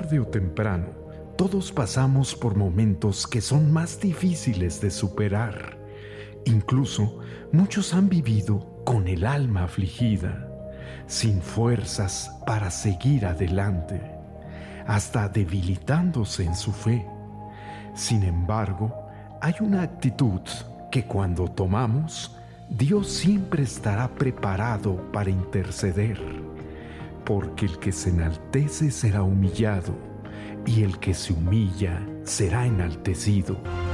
tarde o temprano, todos pasamos por momentos que son más difíciles de superar. Incluso muchos han vivido con el alma afligida, sin fuerzas para seguir adelante, hasta debilitándose en su fe. Sin embargo, hay una actitud que cuando tomamos, Dios siempre estará preparado para interceder, porque el que se enaltece será humillado, y el que se humilla será enaltecido.